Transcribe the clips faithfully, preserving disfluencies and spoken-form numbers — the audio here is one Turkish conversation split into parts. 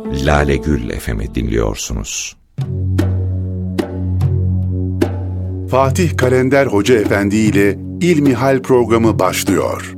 Lale Gül F M'i dinliyorsunuz. Fatih Kalender Hoca Efendi ile İlmihal programı başlıyor.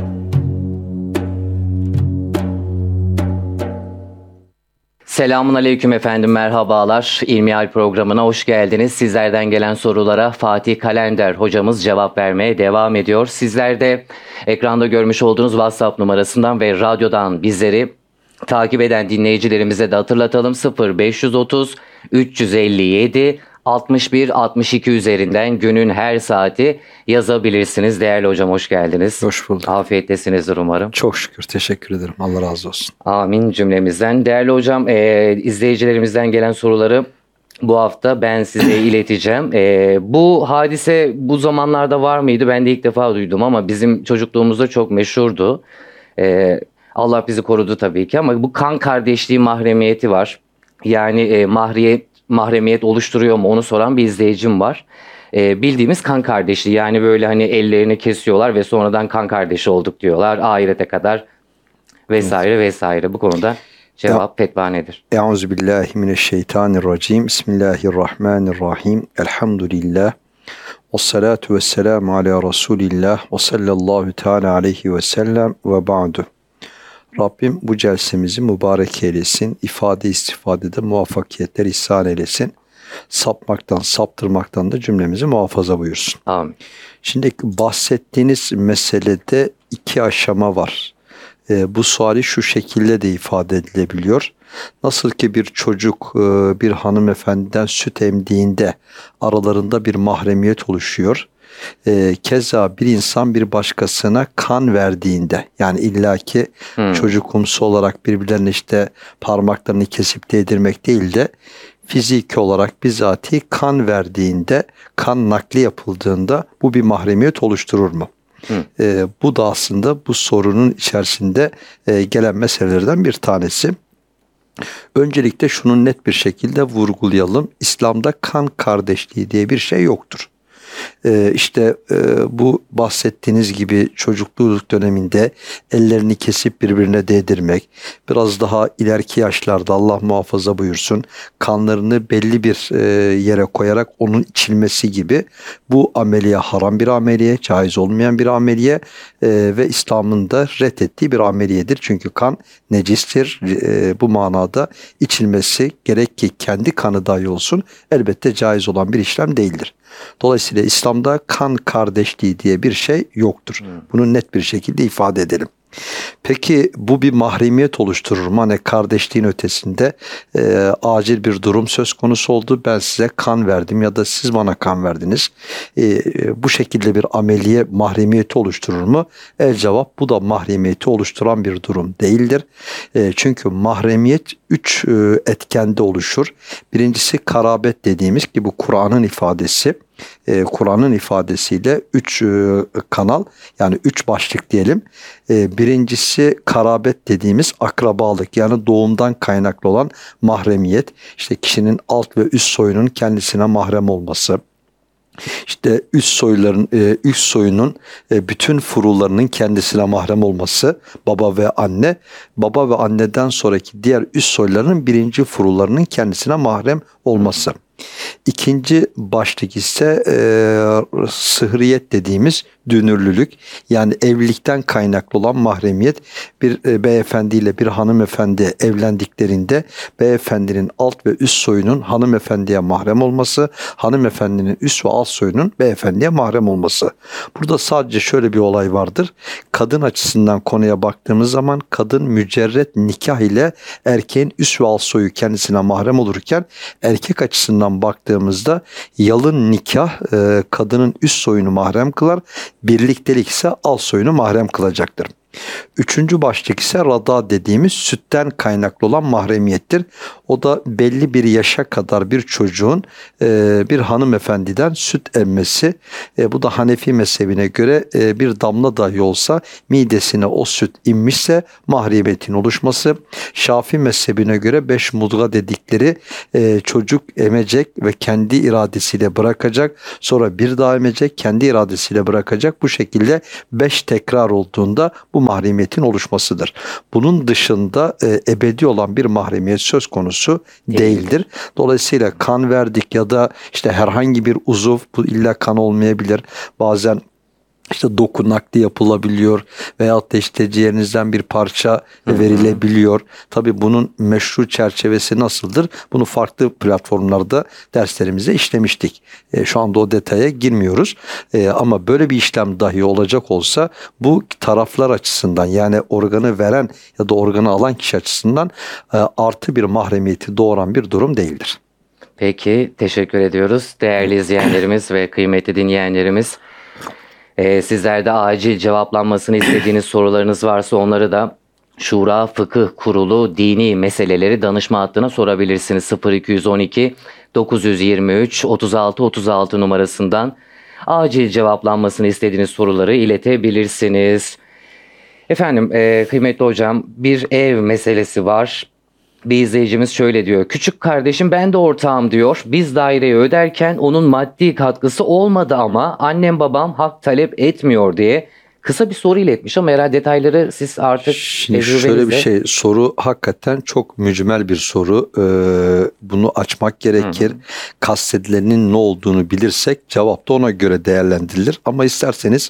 Selamun aleyküm efendim, merhabalar. İlmihal programına hoş geldiniz. Sizlerden gelen sorulara Fatih Kalender hocamız cevap vermeye devam ediyor. Sizler de ekranda görmüş olduğunuz WhatsApp numarasından ve radyodan bizleri takip eden dinleyicilerimize de hatırlatalım. sıfır beş otuz üç yüz elli yedi altmış bir altmış iki üzerinden günün her saati yazabilirsiniz. Değerli hocam, hoş geldiniz. Hoş bulduk. Afiyettesinizdir umarım. Çok şükür, teşekkür ederim. Allah razı olsun. Amin cümlemizden. Değerli hocam, e, izleyicilerimizden gelen soruları bu hafta ben size ileteceğim. E, bu hadise bu zamanlarda var mıydı? Ben de ilk defa duydum ama bizim çocukluğumuzda çok meşhurdu. E, Allah bizi korudu tabii ki ama bu kan kardeşliği mahremiyeti var. Yani e, mahriyet, mahremiyet oluşturuyor mu onu soran bir izleyicim var. E, bildiğimiz kan kardeşliği, yani böyle hani ellerini kesiyorlar ve sonradan kan kardeşi olduk diyorlar. Ahirete kadar vesaire evet. vesaire. Bu konuda cevap ya, fetva nedir? Euzubillahimineşşeytanirracim. Bismillahirrahmanirrahim. Elhamdülillah. Ve salatu ve selamu ala Resulillah. Ve sallallahu teala aleyhi ve sellem ve ba'du. Rabbim bu celsemizi mübarek eylesin. İfade istifadede muvaffakiyetler ihsan eylesin. Sapmaktan, saptırmaktan da cümlemizi muhafaza buyursun. Amin. Şimdi bahsettiğiniz meselede iki aşama var. E, bu suali şu şekilde de ifade edilebiliyor. Nasıl ki bir çocuk e, bir hanımefendiden süt emdiğinde aralarında bir mahremiyet oluşuyor. E, keza bir insan bir başkasına kan verdiğinde, yani illaki hmm. çocukumsu olarak birbirlerine işte parmaklarını kesip değdirmek değil de fiziki olarak bizatihi kan verdiğinde, kan nakli yapıldığında bu bir mahremiyet oluşturur mu? Hmm. E, bu da aslında bu sorunun içerisinde e, gelen meselelerden bir tanesi. Öncelikle şunu net bir şekilde vurgulayalım. İslam'da kan kardeşliği diye bir şey yoktur. Ee, işte e, bu bahsettiğiniz gibi çocukluk döneminde ellerini kesip birbirine değdirmek, biraz daha ileriki yaşlarda Allah muhafaza buyursun kanlarını belli bir e, yere koyarak onun içilmesi gibi, bu ameliye haram bir ameliye, caiz olmayan bir ameliye e, ve İslam'ın da reddettiği bir ameliyedir. Çünkü kan necistir. E, bu manada içilmesi, gerek ki kendi kanı dahi olsun, elbette caiz olan bir işlem değildir. Dolayısıyla İslam'da kan kardeşliği diye bir şey yoktur. Bunu net bir şekilde ifade edelim. Peki bu bir mahremiyet oluşturur mu? Hani kardeşliğin ötesinde e, acil bir durum söz konusu oldu. Ben size kan verdim ya da siz bana kan verdiniz. E, bu şekilde bir ameliye mahremiyeti oluşturur mu? El cevap, bu da mahremiyeti oluşturan bir durum değildir. E, çünkü mahremiyet üç e, etkende oluşur. Birincisi karabet dediğimiz ki bu Kur'an'ın ifadesi. E, Kur'an'ın ifadesiyle üç e, kanal, yani üç başlık diyelim. E, birincisi karabet dediğimiz akrabalık, yani doğumdan kaynaklı olan mahremiyet. İşte kişinin alt ve üst soyunun kendisine mahrem olması. İşte üst soyların e, üst soyunun e, bütün furularının kendisine mahrem olması, baba ve anne, baba ve anneden sonraki diğer üst soyların birinci furularının kendisine mahrem olması. İkinci başlık ise e, sıhriyet dediğimiz dünürlülük, yani evlilikten kaynaklı olan mahremiyet. Bir e, beyefendiyle bir hanımefendi evlendiklerinde beyefendinin alt ve üst soyunun hanımefendiye mahrem olması, hanımefendinin üst ve alt soyunun beyefendiye mahrem olması. Burada sadece şöyle bir olay vardır. Kadın açısından konuya baktığımız zaman kadın mücerret nikah ile erkeğin üst ve alt soyu kendisine mahrem olurken, erkek açısından baktığımızda yalın nikah e, kadının üst soyunu mahrem kılar, birliktelik ise alt soyunu mahrem kılacaktır. Üçüncü başlık ise rada dediğimiz sütten kaynaklı olan mahremiyettir. O da belli bir yaşa kadar bir çocuğun e, bir hanımefendiden süt emmesi. E, bu da Hanefi mezhebine göre e, bir damla dahi olsa midesine o süt inmişse mahremiyetin oluşması. Şafii mezhebine göre beş mudga dedikleri e, çocuk emecek ve kendi iradesiyle bırakacak. Sonra bir daha emecek, kendi iradesiyle bırakacak. Bu şekilde beş tekrar olduğunda bu mahremiyetin oluşmasıdır. Bunun dışında e, ebedi olan bir mahremiyet söz konusu değildir. Dolayısıyla kan verdik ya da işte herhangi bir uzuv, bu illa kan olmayabilir. Bazen İşte doku nakli yapılabiliyor veyahut da işte ciğerinizden bir parça verilebiliyor. Tabii bunun meşru çerçevesi nasıldır? Bunu farklı platformlarda derslerimizde işlemiştik. E, şu anda o detaya girmiyoruz. E, ama böyle bir işlem dahi olacak olsa bu taraflar açısından, yani organı veren ya da organı alan kişi açısından e, artı bir mahremiyeti doğuran bir durum değildir. Peki, teşekkür ediyoruz. Değerli izleyenlerimiz ve kıymetli dinleyenlerimiz, Ee, sizler de acil cevaplanmasını istediğiniz sorularınız varsa onları da Şura Fıkıh Kurulu Dini Meseleleri danışma hattına sorabilirsiniz. sıfır iki on iki dokuz yüz yirmi üç otuz altı otuz altı numarasından acil cevaplanmasını istediğiniz soruları iletebilirsiniz. Efendim, e, kıymetli hocam, bir ev meselesi var. Bir izleyicimiz şöyle diyor. Küçük kardeşim ben de ortağım diyor. Biz daireyi öderken onun maddi katkısı olmadı ama annem babam hak talep etmiyor diye kısa bir soru iletmiş ama herhalde detayları siz artık Şimdi şöyle bir şey, soru hakikaten çok mücmel bir soru. Ee, bunu açmak gerekir. Hı hı. Kastedilenin ne olduğunu bilirsek cevap da ona göre değerlendirilir. Ama isterseniz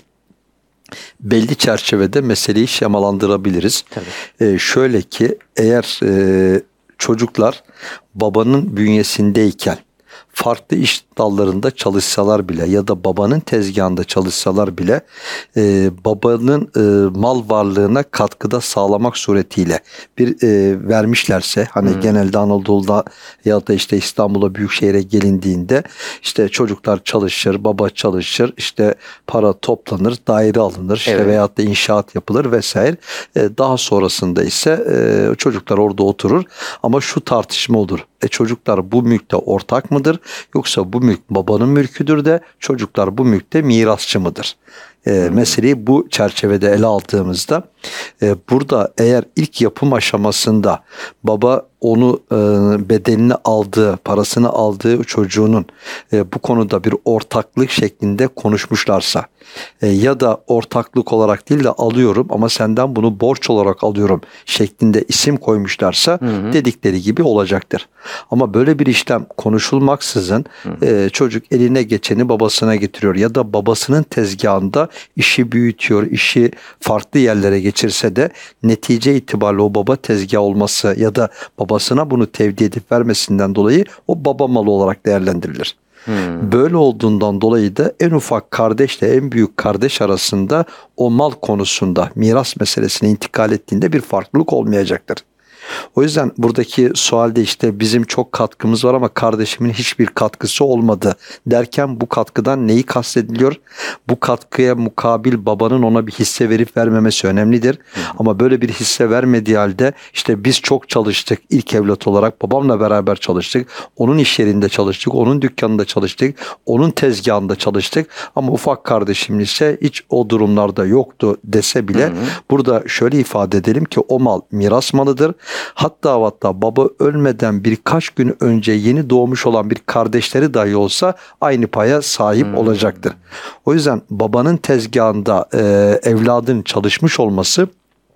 belli çerçevede meseleyi şemalandırabiliriz. Ee, şöyle ki eğer e, çocuklar babanın bünyesindeyken farklı iş dallarında çalışsalar bile ya da babanın tezgahında çalışsalar bile e, babanın e, mal varlığına katkıda sağlamak suretiyle bir e, vermişlerse, hani hmm. genelde Anadolu'da ya da işte İstanbul'a, büyükşehire gelindiğinde işte çocuklar çalışır, baba çalışır, işte para toplanır, daire alınır, işte evet. veyahut da inşaat yapılır vesaire. E, daha sonrasında ise e, çocuklar orada oturur ama şu tartışma olur. E, çocuklar bu mülkte ortak mıdır yoksa bu mülk babanın mülküdür de çocuklar bu mülkte mirasçı mıdır? E, meseleyi bu çerçevede ele aldığımızda e, burada eğer ilk yapım aşamasında baba onu e, bedelini aldığı, parasını aldığı çocuğunun e, bu konuda bir ortaklık şeklinde konuşmuşlarsa e, ya da ortaklık olarak değil de alıyorum ama senden bunu borç olarak alıyorum şeklinde isim koymuşlarsa hı hı. dedikleri gibi olacaktır. Ama böyle bir işlem konuşulmaksızın e, çocuk eline geçeni babasına getiriyor ya da babasının tezgahında işi büyütüyor, işi farklı yerlere geçirse de netice itibariyle o baba tezgah olması ya da babasına bunu tevdi edip vermesinden dolayı o baba malı olarak değerlendirilir. Hmm. Böyle olduğundan dolayı da en ufak kardeşle en büyük kardeş arasında o mal konusunda miras meselesine intikal ettiğinde bir farklılık olmayacaktır. O yüzden buradaki sualde işte bizim çok katkımız var ama kardeşimin hiçbir katkısı olmadı derken bu katkıdan neyi kastediliyor? Bu katkıya mukabil babanın ona bir hisse verip vermemesi önemlidir. Hı. Ama böyle bir hisse vermediği halde işte biz çok çalıştık ilk evlat olarak, babamla beraber çalıştık. Onun iş yerinde çalıştık, onun dükkanında çalıştık, onun tezgahında çalıştık. Ama ufak kardeşim ise hiç o durumlarda yoktu dese bile hı hı. burada şöyle ifade edelim ki o mal miras malıdır. Hatta hatta baba ölmeden birkaç gün önce yeni doğmuş olan bir kardeşleri dahi olsa aynı paya sahip hmm. olacaktır. O yüzden babanın tezgahında e, evladın çalışmış olması,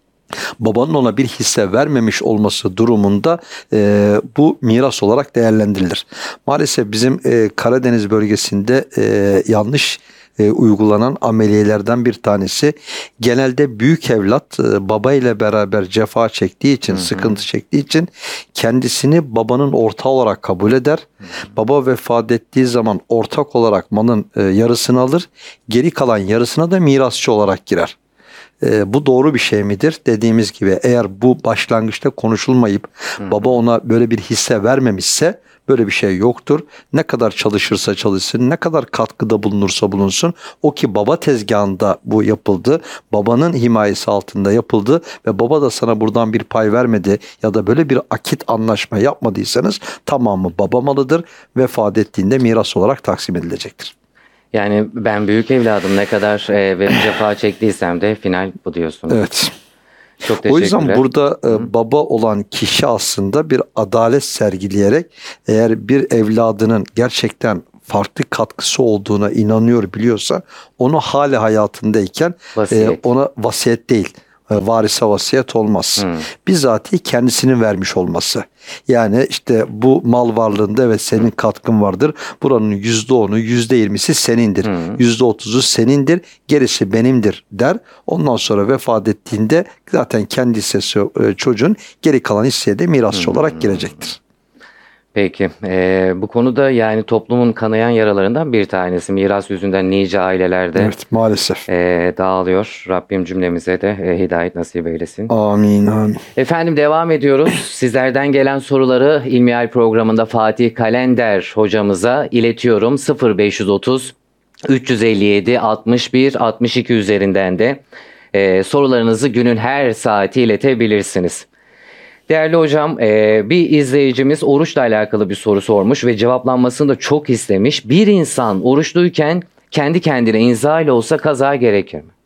babanın ona bir hisse vermemiş olması durumunda e, bu miras olarak değerlendirilir. Maalesef bizim e, Karadeniz bölgesinde e, yanlış E, uygulanan ameliyelerden bir tanesi. Genelde büyük evlat e, baba ile beraber cefa çektiği için, hı hı. sıkıntı çektiği için kendisini babanın ortağı olarak kabul eder. Hı hı. Baba vefat ettiği zaman ortak olarak malın e, yarısını alır. Geri kalan yarısına da mirasçı olarak girer. E, bu doğru bir şey midir? Dediğimiz gibi eğer bu başlangıçta konuşulmayıp hı. baba ona böyle bir hisse vermemişse böyle bir şey yoktur. Ne kadar çalışırsa çalışsın, ne kadar katkıda bulunursa bulunsun, o ki baba tezgahında bu yapıldı, babanın himayesi altında yapıldı ve baba da sana buradan bir pay vermedi ya da böyle bir akit anlaşma yapmadıysanız tamamı baba malıdır. Vefat ettiğinde miras olarak taksim edilecektir. Yani ben büyük evladım, ne kadar e, ve cefa çektiysem de final bu diyorsunuz. Evet. Çok o yüzden burada e, baba olan kişi aslında bir adalet sergileyerek eğer bir evladının gerçekten farklı katkısı olduğuna inanıyor, biliyorsa onu hali hayatındayken e, ona vasiyet değil, Varise vasiyet olmaz. Hmm. Bizatihi kendisinin vermiş olması. Yani işte bu mal varlığında evet senin katkın vardır. Buranın yüzde onu, yüzde yirmisi senindir. Hmm. yüzde otuzu senindir. Gerisi benimdir der. Ondan sonra vefat ettiğinde zaten kendi hissesi çocuğun, geri kalan hisseye de mirasçı hmm. olarak girecektir. Peki. Ee, bu konuda yani toplumun kanayan yaralarından bir tanesi. Miras yüzünden nice ailelerde evet, maalesef e, dağılıyor. Rabbim cümlemize de e, hidayet nasip eylesin. Amin, amin. Efendim devam ediyoruz. Sizlerden gelen soruları İlmihal programında Fatih Kalender hocamıza iletiyorum. sıfır beş otuz üç yüz elli yedi altmış bir altmış iki üzerinden de e, sorularınızı günün her saati iletebilirsiniz. Değerli hocam, bir izleyicimiz oruçla alakalı bir soru sormuş ve cevaplanmasını da çok istemiş. Bir insan oruçluyken kendi kendine inzal olsa kaza gerekir mi?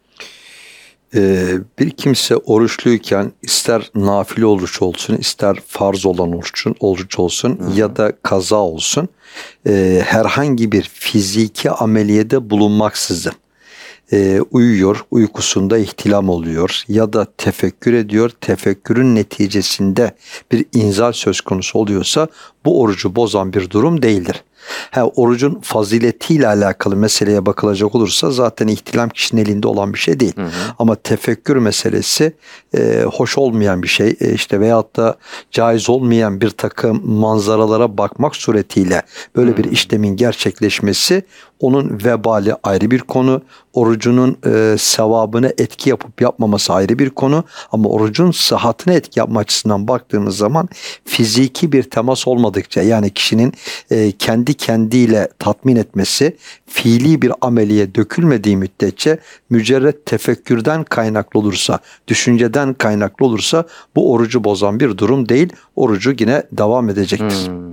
Ee, bir kimse oruçluyken ister nafile oruç olsun, ister farz olan oruçun, oruç olsun Hı-hı. ya da kaza olsun, e, herhangi bir fiziki ameliyede bulunmaksızın E, uyuyor, uykusunda ihtilam oluyor ya da tefekkür ediyor, tefekkürün neticesinde bir inzal söz konusu oluyorsa bu orucu bozan bir durum değildir. Ha, orucun faziletiyle alakalı meseleye bakılacak olursa zaten ihtilam kişinin elinde olan bir şey değil. Hı hı. Ama tefekkür meselesi e, hoş olmayan bir şey. E, işte veyahut da caiz olmayan bir takım manzaralara bakmak suretiyle böyle hı. bir işlemin gerçekleşmesi, onun vebali ayrı bir konu. Orucunun e, sevabını etki yapıp yapmaması ayrı bir konu. Ama orucun sıhhatine etki yapma açısından baktığımız zaman fiziki bir temas olmadıkça, yani kişinin e, kendi kendiyle tatmin etmesi fiili bir ameliye dökülmediği müddetçe, mücerret tefekkürden kaynaklı olursa, düşünceden kaynaklı olursa bu orucu bozan bir durum değil. Orucu yine devam edecektir. Hmm.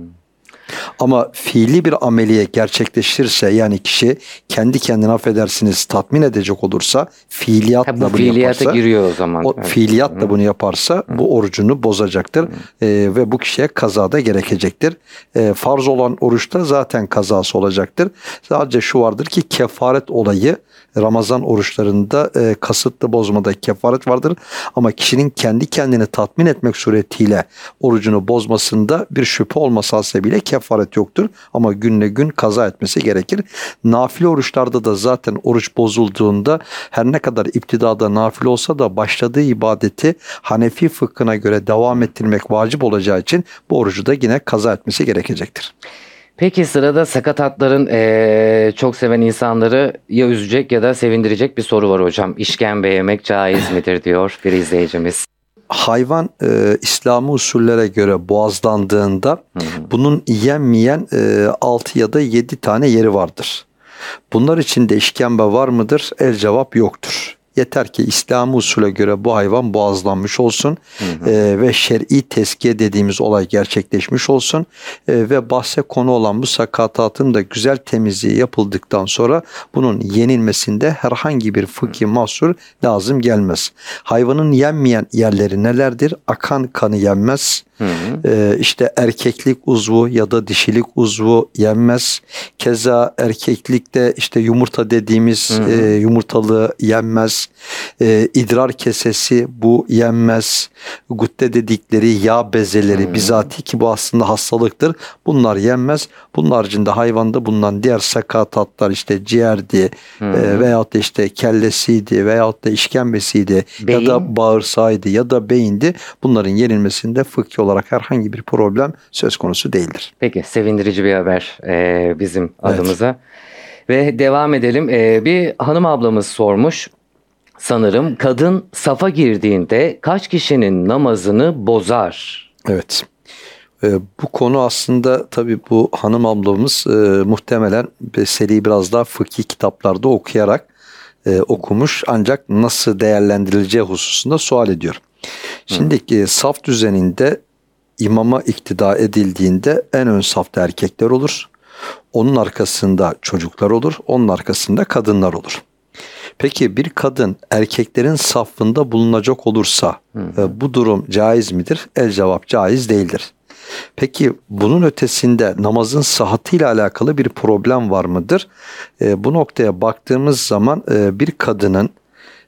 Ama fiili bir ameliye gerçekleşirse, yani kişi kendi kendine affedersiniz tatmin edecek olursa, fiiliyatla ha, bu bunu yaparsa, giriyor o zaman. O, evet. Fiiliyatla Hı. bunu yaparsa Hı. bu orucunu bozacaktır e, ve bu kişiye kaza da gerekecektir. E, farz olan oruçta zaten kazası olacaktır. Sadece şu vardır ki kefaret olayı Ramazan oruçlarında e, kasıtlı bozmada kefaret vardır. Ama kişinin kendi kendini tatmin etmek suretiyle orucunu bozmasında bir şüphe olması hasebiyle kefaret yoktur. Ama günle gün kaza etmesi gerekir. Nafile oruçlarda da zaten oruç bozulduğunda her ne kadar iptidada nafile olsa da başladığı ibadeti Hanefi fıkhına göre devam ettirmek vacip olacağı için bu orucu da yine kaza etmesi gerekecektir. Peki sırada sakatatların ee, çok seven insanları ya üzecek ya da sevindirecek bir soru var hocam. İşkembe yemek caiz midir diyor bir izleyicimiz. Hayvan e, İslami usullere göre boğazlandığında hı hı. bunun yenmeyen e, altı ya da yedi tane yeri vardır. Bunlar içinde işkembe var mıdır? El cevap yoktur. Yeter ki İslami usule göre bu hayvan boğazlanmış olsun hı hı. E, ve şer'i teskiye dediğimiz olay gerçekleşmiş olsun e, ve bahse konu olan bu sakatatın da güzel temizliği yapıldıktan sonra bunun yenilmesinde herhangi bir fıkhi mahsur lazım gelmez. Hayvanın yenmeyen yerleri nelerdir? Akan kanı yenmez. Hı hı. Ee, işte erkeklik uzvu ya da dişilik uzvu yenmez. Keza erkeklikte işte yumurta dediğimiz hı hı. E, yumurtalığı yenmez. E, idrar kesesi bu yenmez. Gutte dedikleri yağ bezeleri hı hı. bizatihi ki bu aslında hastalıktır. Bunlar yenmez. Bunun haricinde hayvanda bulunan diğer sakatatlar işte ciğerdi e, veyahut da işte kellesiydi veyahut da işkembesiydi beyin. Ya da bağırsağıydı ya da beyindi. Bunların yenilmesinde fıkhi olarak herhangi bir problem söz konusu değildir. Peki, sevindirici bir haber e, bizim adımıza. Evet. Ve devam edelim. E, bir hanım ablamız sormuş. Sanırım kadın safa girdiğinde kaç kişinin namazını bozar? Evet. E, bu konu aslında tabii bu hanım ablamız e, muhtemelen seriyi biraz daha fıkhi kitaplarda okuyarak e, okumuş, ancak nasıl değerlendirileceği hususunda sual ediyor. Şimdi e, saf düzeninde imama iktida edildiğinde en ön safta erkekler olur. Onun arkasında çocuklar olur. Onun arkasında kadınlar olur. Peki bir kadın erkeklerin safında bulunacak olursa e, bu durum caiz midir? El cevap caiz değildir. Peki bunun ötesinde namazın sıhhatiyle alakalı bir problem var mıdır? E, bu noktaya baktığımız zaman e, bir kadının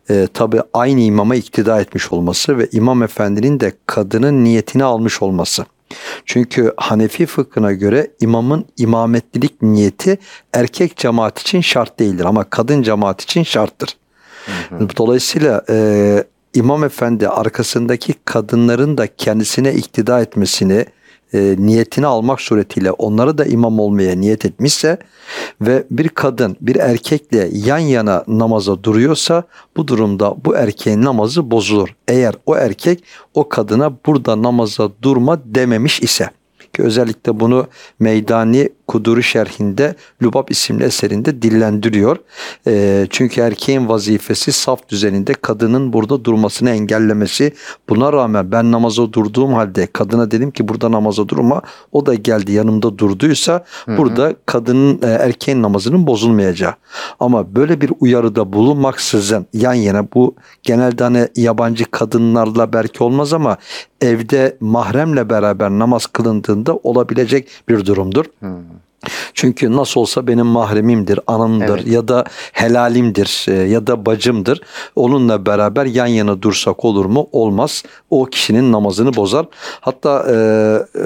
E, tabii aynı imama iktida etmiş olması ve imam efendinin de kadının niyetini almış olması. Çünkü Hanefi fıkhına göre imamın imametlilik niyeti erkek cemaat için şart değildir ama kadın cemaat için şarttır. Hı hı. Dolayısıyla e, imam efendi arkasındaki kadınların da kendisine iktida etmesini, E, niyetini almak suretiyle onları da imam olmaya niyet etmişse ve bir kadın bir erkekle yan yana namaza duruyorsa bu durumda bu erkeğin namazı bozulur. Eğer o erkek o kadına burada namaza durma dememiş ise. Ki özellikle bunu Meydani Kuduri şerhinde Lubab isimli eserinde dillendiriyor. E, çünkü erkeğin vazifesi saf düzeninde kadının burada durmasını engellemesi. Buna rağmen ben namaza durduğum halde kadına dedim ki burada namaza durma. O da geldi yanımda durduysa hı hı. burada kadının e, erkeğin namazının bozulmayacağı. Ama böyle bir uyarıda bulunmaksızın yan yana bu genelde hani yabancı kadınlarla belki olmaz ama evde mahremle beraber namaz kılındığında olabilecek bir durumdur. Hmm. Çünkü nasıl olsa benim mahremimdir, anamdır evet. ya da helalimdir ya da bacımdır. Onunla beraber yan yana dursak olur mu? Olmaz. O kişinin namazını bozar. Hatta e, e,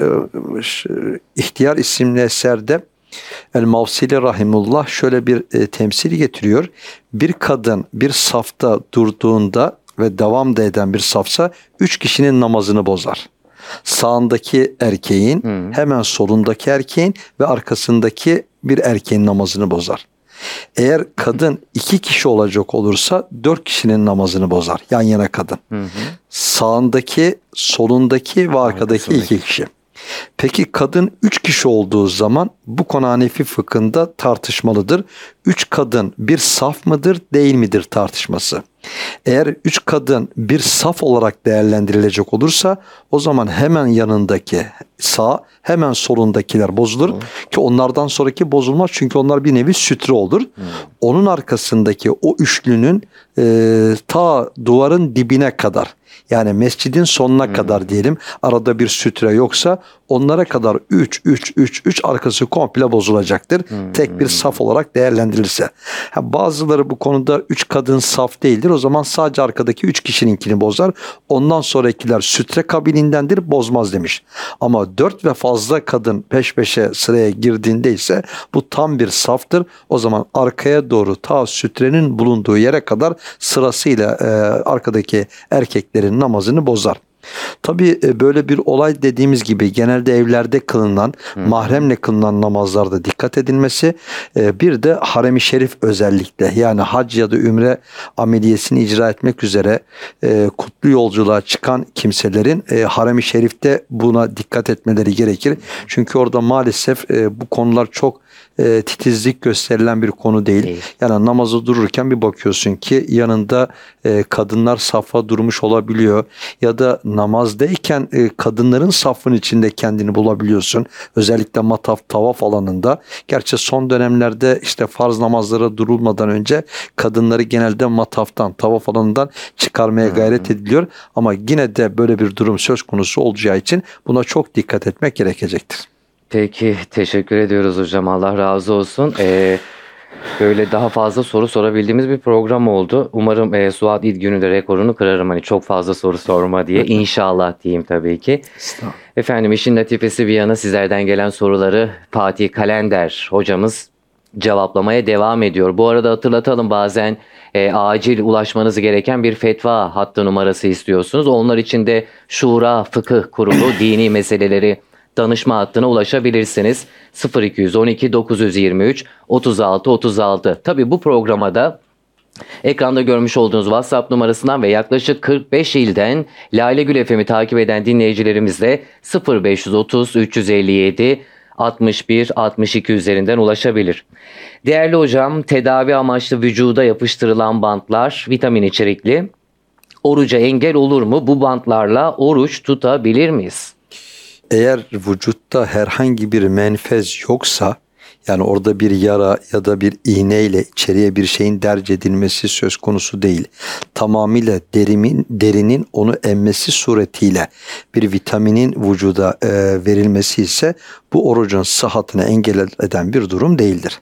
İhtiyar isimli eserde El-Mavsili Rahimullah şöyle bir e, temsil getiriyor. Bir kadın bir safta durduğunda ve devam da eden bir safsa üç kişinin namazını bozar. Sağındaki erkeğin, hmm. hemen solundaki erkeğin ve arkasındaki bir erkeğin namazını bozar. Eğer kadın iki kişi olacak olursa dört kişinin namazını bozar. Yan yana kadın. Hmm. Sağındaki, solundaki ve arkadaki iki kişi. Peki kadın üç kişi olduğu zaman bu konu Hanefi fıkhında tartışmalıdır. Üç kadın bir saf mıdır değil midir tartışması. Eğer üç kadın bir saf olarak değerlendirilecek olursa o zaman hemen yanındaki sağ hemen solundakiler bozulur. Hmm. Ki onlardan sonraki bozulmaz çünkü onlar bir nevi sütre olur. Hmm. Onun arkasındaki o üçlünün e, ta duvarın dibine kadar yani mescidin sonuna hmm. kadar diyelim arada bir sütre yoksa onlara kadar üç üç üç üç arkası komple bozulacaktır. Hmm. Tek bir saf olarak değerlendirilirse. Ha, bazıları bu konuda üç kadın saf değildir. O zaman sadece arkadaki üç kişininkini bozar. Ondan sonrakiler sütre kabilindendir, bozmaz demiş. Ama dört ve fazla kadın peş peşe sıraya girdiğinde ise bu tam bir saftır. O zaman arkaya doğru ta sütrenin bulunduğu yere kadar sırasıyla e, arkadaki erkeklerin namazını bozar. Tabii böyle bir olay dediğimiz gibi genelde evlerde kılınan, hmm. mahremle kılınan namazlarda dikkat edilmesi, bir de harem-i şerif özellikle yani hac ya da ümre ameliyesini icra etmek üzere kutlu yolculuğa çıkan kimselerin harem-i şerifte buna dikkat etmeleri gerekir. Çünkü orada maalesef bu konular çok E, titizlik gösterilen bir konu değil. değil. Yani namazı dururken bir bakıyorsun ki yanında e, kadınlar safa durmuş olabiliyor ya da namazdayken e, kadınların safın içinde kendini bulabiliyorsun. Özellikle mataf, tavaf alanında. Gerçi son dönemlerde işte farz namazlara durulmadan önce kadınları genelde mataftan, tavaf alanından çıkarmaya gayret ediliyor. Ama yine de böyle bir durum söz konusu olacağı için buna çok dikkat etmek gerekecektir. Peki, teşekkür ediyoruz hocam. Allah razı olsun. Ee, böyle daha fazla soru sorabildiğimiz bir program oldu. Umarım e, Suat İlgün'ün de rekorunu kırarım. Hani çok fazla soru sorma diye. İnşallah diyeyim tabii ki. Efendim işin latifesi bir yana sizlerden gelen soruları Fatih Kalender hocamız cevaplamaya devam ediyor. Bu arada hatırlatalım bazen e, acil ulaşmanız gereken bir fetva hattı numarası istiyorsunuz. Onlar için de Şura Fıkıh Kurulu dini meseleleri danışma hattına ulaşabilirsiniz. sıfır iki on iki dokuz yüz yirmi üç otuz altı otuz altı. Tabii bu programa da ekranda görmüş olduğunuz WhatsApp numarasından ve yaklaşık kırk beş ilden Lale Gül F M'i takip eden dinleyicilerimizle sıfır beş otuz üç yüz elli yedi altmış bir altmış iki üzerinden ulaşabilir. Değerli hocam, tedavi amaçlı vücuda yapıştırılan bantlar vitamin içerikli. Oruca engel olur mu? Bu bantlarla oruç tutabilir miyiz? Eğer vücutta herhangi bir menfez yoksa yani orada bir yara ya da bir iğneyle içeriye bir şeyin derc edilmesi söz konusu değil. Tamamıyla derimin, derinin onu emmesi suretiyle bir vitaminin vücuda e, verilmesi ise bu orucun sıhhatine engel eden bir durum değildir.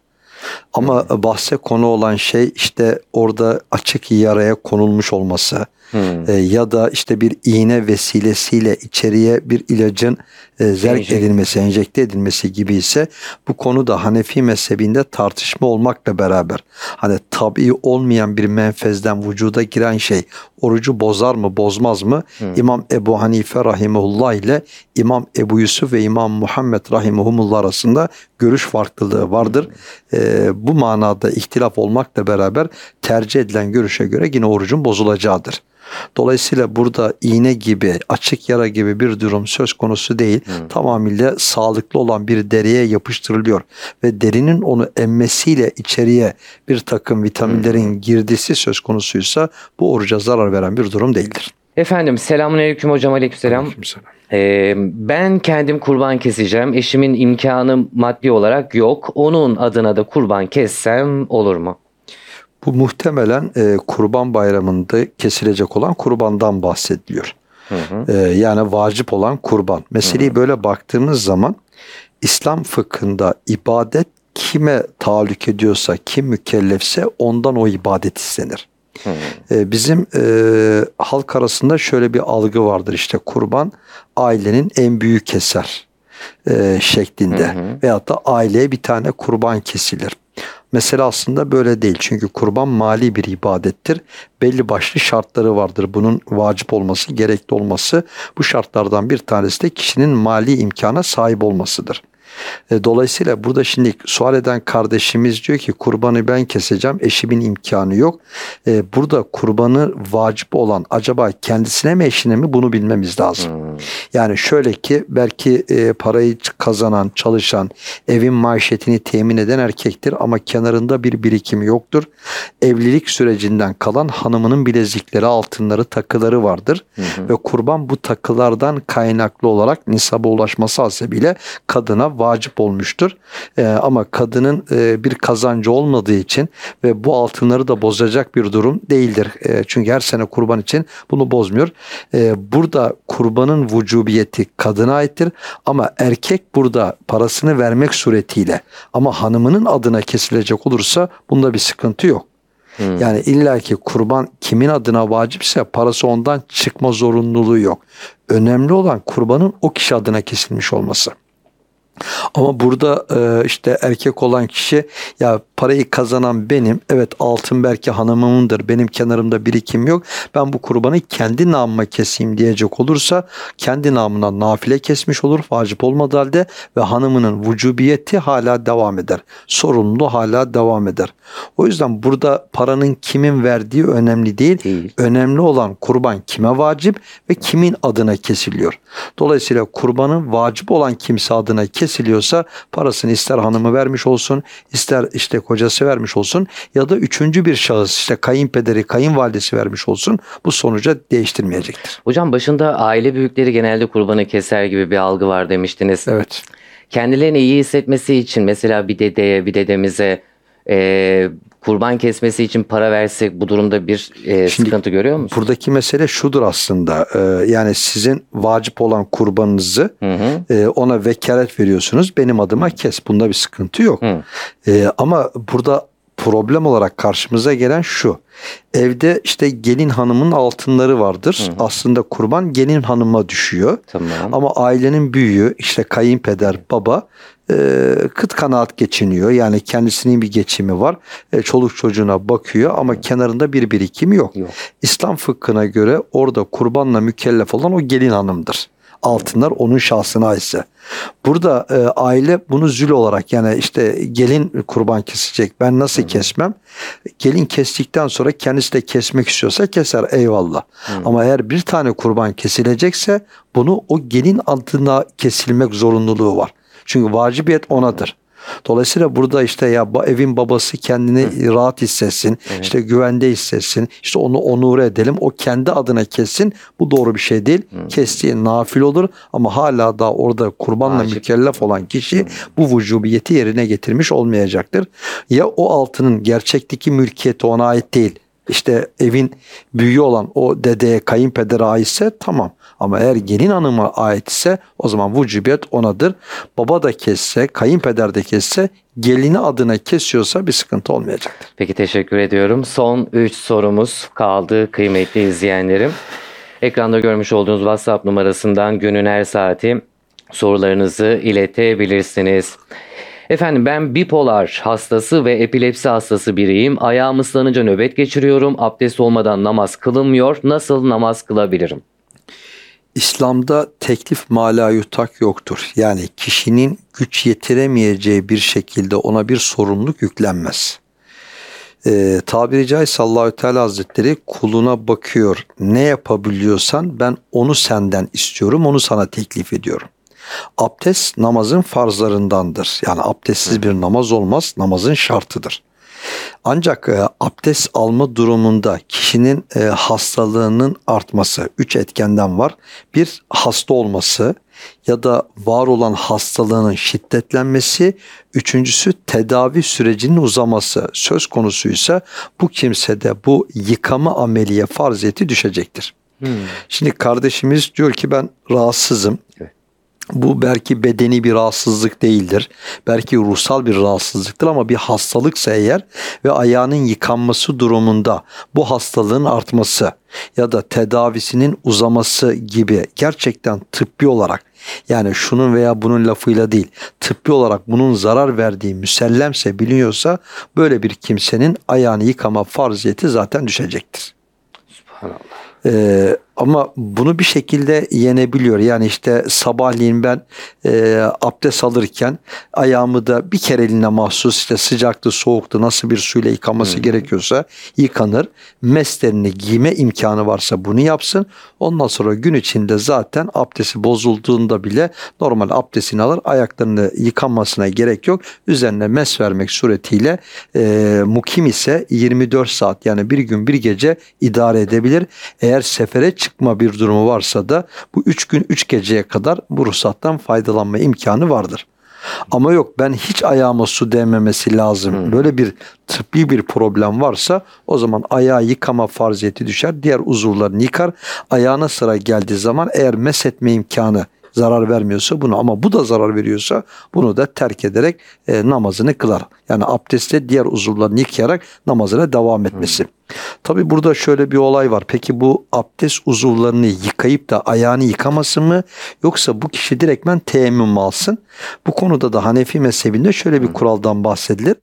Ama hmm. bahse konu olan şey işte orada açık yaraya konulmuş olması hmm. e, ya da işte bir iğne vesilesiyle içeriye bir ilacın e, zerk Enjek. edilmesi, enjekte edilmesi gibi ise bu konu da Hanefi mezhebinde tartışma olmakla beraber hani tabii olmayan bir menfezden vücuda giren şey orucu bozar mı, bozmaz mı? Hmm. İmam Ebu Hanife rahimehullah ile İmam Ebu Yusuf ve İmam Muhammed rahimehumullah arasında görüş farklılığı vardır. Hmm. E, bu manada ihtilaf olmakla beraber tercih edilen görüşe göre yine orucun bozulacağıdır. Dolayısıyla burada iğne gibi, açık yara gibi bir durum söz konusu değil. Hmm. Tamamıyla sağlıklı olan bir deriye yapıştırılıyor. Ve derinin onu emmesiyle içeriye bir takım vitaminlerin hmm. girdisi söz konusuysa bu oruca zarar veren bir durum değildir. Efendim selamünaleyküm hocam, aleykümselam. Aleykümselam. Ee, ben kendim kurban keseceğim. Eşimin imkanı maddi olarak yok. Onun adına da kurban kessem olur mu? Bu muhtemelen e, Kurban Bayramı'nda kesilecek olan kurbandan bahsediliyor. Hı hı. E, yani vacip olan kurban. Meseleyi hı hı. böyle baktığımız zaman İslam fıkhında ibadet kime tahallük ediyorsa, kim mükellefse ondan o ibadet istenir. Hı hı. E, bizim e, halk arasında şöyle bir algı vardır, işte kurban ailenin en büyük keser e, şeklinde. Hı hı. Veyahut da aileye bir tane kurban kesilir. Mesele aslında böyle değil. Çünkü kurban mali bir ibadettir. Belli başlı şartları vardır. Bunun vacip olması, gerekli olması. Bu şartlardan bir tanesi de kişinin mali imkana sahip olmasıdır. Dolayısıyla burada şimdi sual eden kardeşimiz diyor ki kurbanı ben keseceğim, eşimin imkanı yok. Burada kurbanı vacip olan acaba kendisine mi eşine mi, bunu bilmemiz lazım. Hmm. Yani şöyle ki belki parayı kazanan, çalışan, evin maişetini temin eden erkektir ama kenarında bir birikimi yoktur. Evlilik sürecinden kalan hanımının bilezikleri, altınları, takıları vardır. Hmm. Ve kurban bu takılardan kaynaklı olarak nisaba ulaşması hasebiyle kadına vacip olmuştur. Ee, ama kadının e, bir kazancı olmadığı için ve bu altınları da bozacak bir durum değildir. E, çünkü her sene kurban için bunu bozmuyor. E, burada kurbanın vücubiyeti kadına aittir ama erkek burada parasını vermek suretiyle ama hanımının adına kesilecek olursa bunda bir sıkıntı yok. Hmm. Yani illaki kurban kimin adına vacipse parası ondan çıkma zorunluluğu yok. Önemli olan kurbanın o kişi adına kesilmiş olması. Ama burada e, işte erkek olan kişi ya parayı kazanan benim, evet altın belki hanımımındır, benim kenarımda birikim yok, ben bu kurbanı kendi namıma keseyim diyecek olursa kendi namına nafile kesmiş olur vacip olmadığı halde ve hanımının vücubiyeti hala devam eder. Sorumluluğu hala devam eder. O yüzden burada paranın kimin verdiği önemli değil. değil. Önemli olan kurban kime vacip ve kimin adına kesiliyor. Dolayısıyla kurbanın vacip olan kimse adına kesiliyorsa parasını ister hanımı vermiş olsun, ister işte kocası vermiş olsun ya da üçüncü bir şahıs işte kayınpederi, kayınvalidesi vermiş olsun, bu sonuca değiştirmeyecektir. Hocam başında aile büyükleri genelde kurbanı keser gibi bir algı var demiştiniz. Evet. Kendilerini iyi hissetmesi için mesela bir dedeye, bir dedemize e, kurban kesmesi için para versek bu durumda bir e, Şimdi, sıkıntı görüyor musunuz? Buradaki mesele şudur aslında. E, yani sizin vacip olan kurbanınızı hı hı. E, ona vekalet veriyorsunuz. Benim adıma kes. Bunda bir sıkıntı yok. E, ama burada problem olarak karşımıza gelen şu. Evde işte gelin hanımın altınları vardır. Hı hı. Aslında kurban gelin hanıma düşüyor. Tamam. Ama ailenin büyüğü işte kayınpeder, baba e, kıt kanaat geçiniyor. Yani kendisinin bir geçimi var. E, çoluk çocuğuna bakıyor ama hı. kenarında bir birikimi yok. yok. İslam fıkhına göre orada kurbanla mükellef olan o gelin hanımdır. Altınlar onun şahsına ise. Burada e, aile bunu zül olarak, yani işte gelin kurban kesecek, ben nasıl Hı-hı. kesmem? Gelin kestikten sonra kendisi de kesmek istiyorsa keser, eyvallah. Hı-hı. Ama eğer bir tane kurban kesilecekse bunu o gelin adına kesilmek zorunluluğu var. Çünkü vacibiyet onadır. Dolayısıyla burada işte ya evin babası kendini Hı. rahat hissetsin, evet. işte güvende hissetsin, işte onu onur edelim, o kendi adına kessin. Bu doğru bir şey değil. Hı. Kestiği nafil olur ama hala da orada kurbanla Acip. mükellef olan kişi Hı. bu vücubiyeti yerine getirmiş olmayacaktır. Ya o altının gerçekteki mülkiyeti ona ait değil, işte evin büyüğü olan o dedeye, kayınpedere aitse tamam. Ama eğer gelin hanıma ait ise o zaman vücubiyet onadır. Baba da kesse, kayınpeder de kesse, gelini adına kesiyorsa bir sıkıntı olmayacaktır. Peki, teşekkür ediyorum. Son üç sorumuz kaldı kıymetli izleyenlerim. Ekranda görmüş olduğunuz WhatsApp numarasından günün her saati sorularınızı iletebilirsiniz. Efendim, ben bipolar hastası ve epilepsi hastası biriyim. Ayağım ıslanınca nöbet geçiriyorum. Abdest olmadan namaz kılınmıyor. Nasıl namaz kılabilirim? İslam'da teklif mala yutak yoktur. Yani kişinin güç yetiremeyeceği bir şekilde ona bir sorumluluk yüklenmez. Ee, tabiri caizse Allahü Teala Hazretleri kuluna bakıyor. Ne yapabiliyorsan ben onu senden istiyorum, onu sana teklif ediyorum. Abdest namazın farzlarındandır. Yani abdestsiz bir namaz olmaz, namazın şartıdır. Ancak e, abdest alma durumunda kişinin e, hastalığının artması, üç etkenden var. Bir, hasta olması ya da var olan hastalığının şiddetlenmesi, üçüncüsü tedavi sürecinin uzaması söz konusuysa bu kimsede bu yıkama ameliye farziyeti düşecektir. Hmm. Şimdi kardeşimiz diyor ki ben rahatsızım. Evet. Bu belki bedeni bir rahatsızlık değildir. Belki ruhsal bir rahatsızlıktır ama bir hastalıksa eğer ve ayağının yıkanması durumunda bu hastalığın artması ya da tedavisinin uzaması gibi gerçekten tıbbi olarak, yani şunun veya bunun lafıyla değil, tıbbi olarak bunun zarar verdiği müsellemse, biliniyorsa böyle bir kimsenin ayağını yıkama farziyeti zaten düşecektir. Subhanallah. Ee, ama bunu bir şekilde yenebiliyor. Yani işte sabahleyin ben e, abdest alırken ayağımı da bir kereliğine mahsus işte sıcaktı, soğuktu, nasıl bir suyla yıkaması hmm. gerekiyorsa yıkanır. Meslerini giyme imkanı varsa bunu yapsın. Ondan sonra gün içinde zaten abdesti bozulduğunda bile normal abdestini alır. Ayaklarını yıkanmasına gerek yok. Üzerine mes vermek suretiyle e, mukim ise yirmi dört saat, yani bir gün bir gece idare edebilir. Eğer sefere çıkma bir durumu varsa da bu üç gün üç geceye kadar bu ruhsattan faydalanma imkanı vardır. Ama yok ben hiç ayağıma su değmemesi lazım. Hmm. Böyle bir tıbbi bir problem varsa o zaman ayağı yıkama farziyeti düşer. Diğer uzuvlarını yıkar. Ayağına sıra geldiği zaman eğer meshetme imkanı zarar vermiyorsa bunu, ama bu da zarar veriyorsa bunu da terk ederek e, namazını kılar. Yani abdestle diğer uzuvlarını yıkayarak namazına devam etmesi. Hmm. Tabi burada şöyle bir olay var. Peki bu abdest uzuvlarını yıkayıp da ayağını yıkaması mı, yoksa bu kişi direktmen teyemmüm alsın? Bu konuda da Hanefi mezhebinde şöyle bir kuraldan bahsedilir.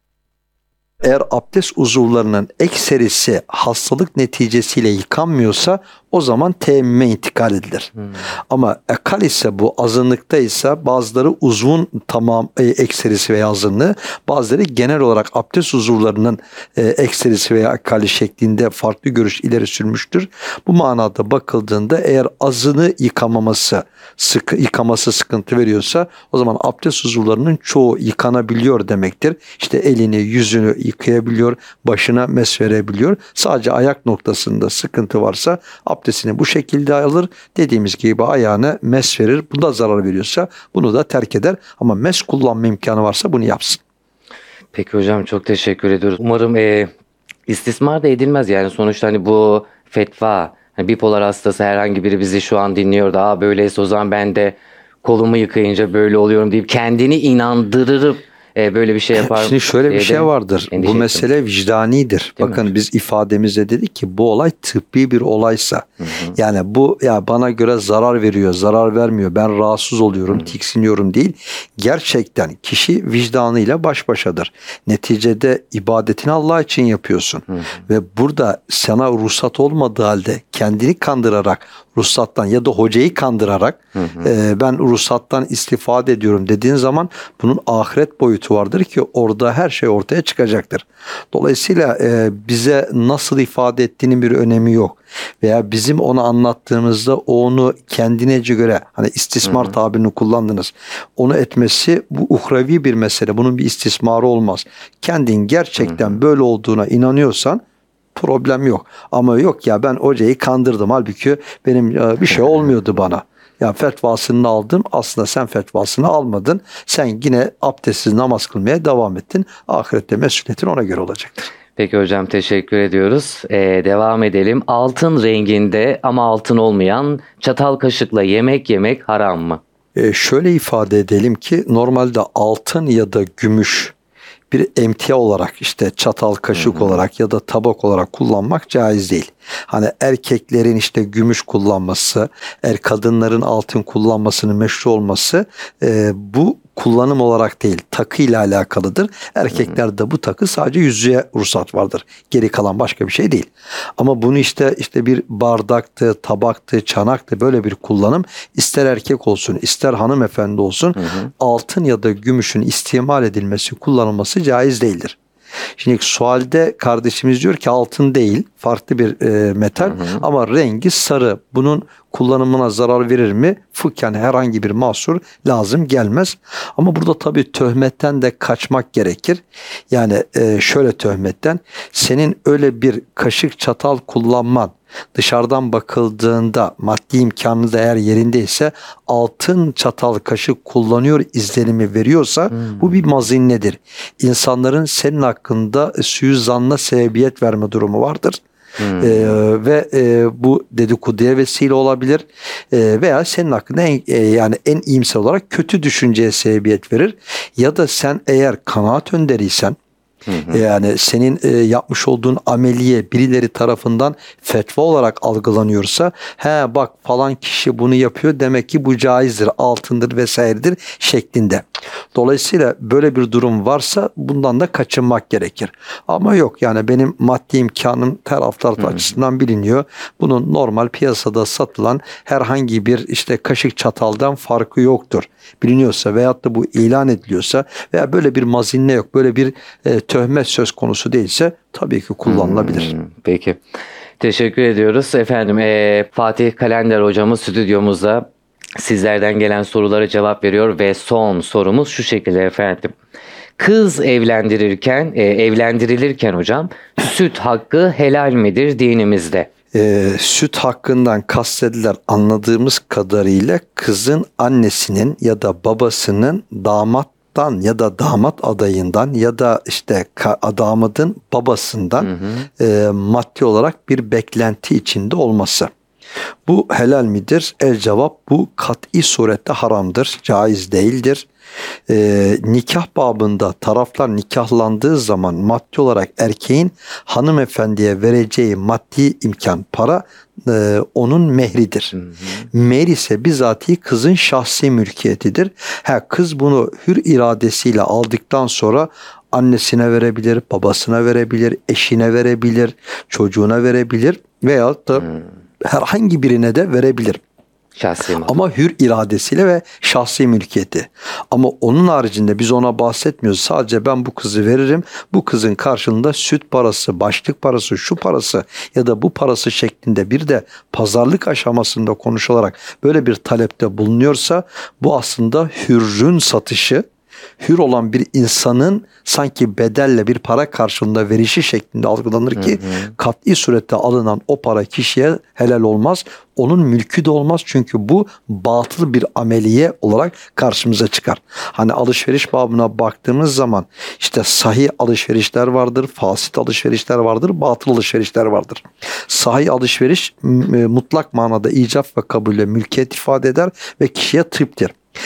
Eğer abdest uzuvlarının ekserisi hastalık neticesiyle yıkanmıyorsa o zaman teyemmüme intikal edilir. Hmm. Ama ekal ise, bu azınlıkta ise bazıları uzvun tamam e, ekserisi veya azınlığı, bazıları genel olarak abdest uzuvlarının e, ekserisi veya ekali şeklinde farklı görüş ileri sürmüştür. Bu manada bakıldığında eğer azını yıkamaması, sıkı, yıkaması sıkıntı veriyorsa o zaman abdest uzuvlarının çoğu yıkanabiliyor demektir. İşte elini, yüzünü yıkayabiliyor, başına mes verebiliyor. Sadece ayak noktasında sıkıntı varsa abdestini bu şekilde alır. Dediğimiz gibi ayağına mes verir. Bu da zarar veriyorsa bunu da terk eder. Ama mes kullanma imkanı varsa bunu yapsın. Peki hocam, çok teşekkür ediyoruz. Umarım e, istismar da edilmez. Yani sonuçta hani bu fetva, hani bipolar hastası herhangi biri bizi şu an dinliyor da böyleyse o zaman ben de kolumu yıkayınca böyle oluyorum deyip kendini inandırırıp E, böyle bir şey yapar. Şimdi şöyle bir şey vardır. Bu mesele vicdanidir. Değil Bakın mi? Biz ifademizde dedik ki bu olay tıbbi bir olaysa, hı hı. yani bu ya bana göre zarar veriyor, zarar vermiyor, ben rahatsız oluyorum, hı. tiksiniyorum değil. Gerçekten kişi vicdanıyla baş başadır. Neticede ibadetini Allah için yapıyorsun. Hı hı. Ve burada sana ruhsat olmadığı halde kendini kandırarak, ruhsattan ya da hocayı kandırarak hı hı. E, ben ruhsattan istifade ediyorum dediğin zaman bunun ahiret boyutu vardır ki orada her şey ortaya çıkacaktır. Dolayısıyla e, bize nasıl ifade ettiğinin bir önemi yok. Veya bizim onu anlattığımızda onu kendinece göre, hani istismar hı hı. tabirini kullandınız, onu etmesi bu uhrevi bir mesele. Bunun bir istismarı olmaz. Kendin gerçekten hı hı. böyle olduğuna inanıyorsan problem yok. Ama yok ya ben hocayı kandırdım, halbuki benim bir şey olmuyordu bana. Ya fetvasını aldım. Aslında sen fetvasını almadın. Sen yine abdestsiz namaz kılmaya devam ettin. Ahirette mesuliyetin ona göre olacaktır. Peki hocam, teşekkür ediyoruz. Ee, devam edelim. Altın renginde ama altın olmayan çatal kaşıkla yemek yemek haram mı? E, şöyle ifade edelim ki normalde altın ya da gümüş bir emtia olarak, işte çatal kaşık Hı-hı. olarak ya da tabak olarak kullanmak caiz değil. Hani erkeklerin işte gümüş kullanması, er kadınların altın kullanmasının meşru olması e, bu kullanım olarak değil, takı ile alakalıdır. Erkeklerde bu takı sadece yüzüğe ruhsat vardır. Geri kalan başka bir şey değil. Ama bunu işte işte bir bardaktı, tabaktı, çanaktı, böyle bir kullanım, ister erkek olsun, ister hanımefendi olsun, hı hı. altın ya da gümüşün istimal edilmesi, kullanılması caiz değildir. Şimdi sualde kardeşimiz diyor ki altın değil, farklı bir e, metal, hı hı. ama rengi sarı. Bunun kullanımına zarar verir mi? Fıkhen herhangi bir mahsur lazım gelmez. Ama burada tabii töhmetten de kaçmak gerekir. Yani e, şöyle töhmetten, senin öyle bir kaşık çatal kullanman, dışarıdan bakıldığında maddi imkanı da eğer yerindeyse altın çatal kaşık kullanıyor izlenimi veriyorsa hmm. bu bir mazinnedir. İnsanların senin hakkında suizanna sebebiyet verme durumu vardır. Hmm. Ee, ve e, bu dedikoduya vesile olabilir ee, veya senin hakkında en, e, yani en iyimser olarak kötü düşünceye sebebiyet verir. Ya da sen eğer kanaat önderiysen, Hı hı. yani senin e, yapmış olduğun ameliye birileri tarafından fetva olarak algılanıyorsa, he bak falan kişi bunu yapıyor, demek ki bu caizdir, altındır vesairedir şeklinde. Dolayısıyla böyle bir durum varsa bundan da kaçınmak gerekir. Ama yok, yani benim maddi imkanım taraftar hı hı. açısından biliniyor. Bunun normal piyasada satılan herhangi bir işte kaşık çataldan farkı yoktur biliniyorsa veyahut da bu ilan ediliyorsa veya böyle bir mazinne yok, böyle bir e, töhmet söz konusu değilse tabii ki kullanılabilir. Hmm, peki. Teşekkür ediyoruz. Efendim e, Fatih Kalender hocamız stüdyomuzda sizlerden gelen sorulara cevap veriyor ve son sorumuz şu şekilde efendim. Kız evlendirirken, e, evlendirilirken hocam süt hakkı helal midir dinimizde? E, süt hakkından kastedilen anladığımız kadarıyla kızın annesinin ya da babasının damat ya da damat adayından ya da işte damadın babasından hı hı. E, maddi olarak bir beklenti içinde olması. Bu helal midir? El cevap, bu kat'i surette haramdır, caiz değildir. Ee, nikah babında taraflar nikahlandığı zaman maddi olarak erkeğin hanımefendiye vereceği maddi imkan, para e, onun mehridir. Hı hı. Mehr ise bizatihi kızın şahsi mülkiyetidir. Ha, kız bunu hür iradesiyle aldıktan sonra annesine verebilir, babasına verebilir, eşine verebilir, çocuğuna verebilir veyahut da hmm. herhangi birine de verebilir. Şahsi Ama hür iradesiyle ve şahsi mülkiyeti. Ama onun haricinde biz ona bahsetmiyoruz. Sadece ben bu kızı veririm, bu kızın karşılığında süt parası, başlık parası, şu parası ya da bu parası şeklinde bir de pazarlık aşamasında konuşularak böyle bir talepte bulunuyorsa, bu aslında hürrün satışı, hür olan bir insanın sanki bedelle bir para karşılığında verişi şeklinde algılanır ki, hı hı. kat'i surette alınan o para kişiye helal olmaz. Onun mülkü de olmaz, çünkü bu batıl bir ameliye olarak karşımıza çıkar. Hani alışveriş babına baktığımız zaman işte sahih alışverişler vardır, fasit alışverişler vardır, batıl alışverişler vardır. Sahih alışveriş mutlak manada icap ve kabulle mülkiyet ifade eder ve kişiye tıptır.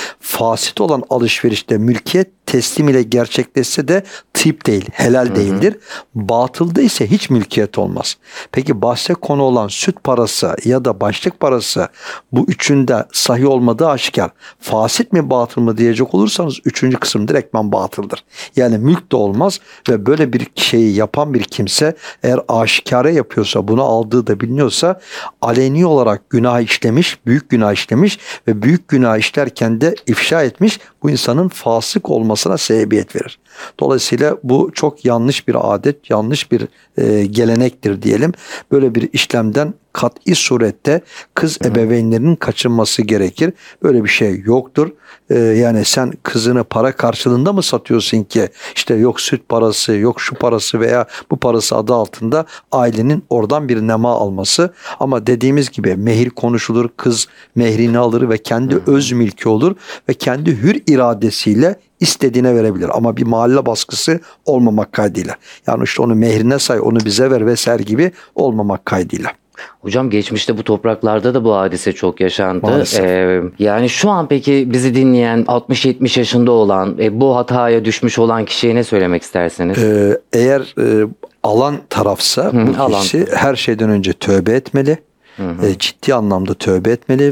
Fasit olan alışverişte mülkiyet teslim ile gerçekleşse de tip değil, helal değildir. Hı hı. Batılda ise hiç mülkiyet olmaz. Peki bahse konu olan süt parası ya da başlık parası, bu üçünde sahih olmadığı aşikar. Fasit mi batıl mı diyecek olursanız üçüncü kısım direktman batıldır. Yani mülk de olmaz ve böyle bir şeyi yapan bir kimse eğer aşikare yapıyorsa, bunu aldığı da biliniyorsa, aleni olarak günah işlemiş, büyük günah işlemiş ve büyük günah işlerken de ifşa etmiş, bu insanın fasık olmasına sebebiyet verir. Dolayısıyla bu çok yanlış bir adet, yanlış bir e, gelenektir diyelim. Böyle bir işlemden kat'i surette kız ebeveynlerinin kaçınması gerekir. Böyle bir şey yoktur. Ee, yani sen kızını para karşılığında mı satıyorsun ki işte yok süt parası, yok şu parası veya bu parası adı altında ailenin oradan bir nema alması. Ama dediğimiz gibi mehir konuşulur, kız mehrini alır ve kendi öz mülkü olur ve kendi hür iradesiyle istediğine verebilir. Ama bir mahalle baskısı olmamak kaydıyla. Yani işte onu mehrine say, onu bize ver vesaire gibi olmamak kaydıyla. Hocam geçmişte bu topraklarda da bu hadise çok yaşandı. Maalesef. Ee, yani şu an peki bizi dinleyen altmış yetmiş yaşında olan e, bu hataya düşmüş olan kişiye ne söylemek istersiniz? Ee, eğer e, alan tarafsa Hı, bu alan. kişi her şeyden önce tövbe etmeli. Hı hı. E, ciddi anlamda tövbe etmeli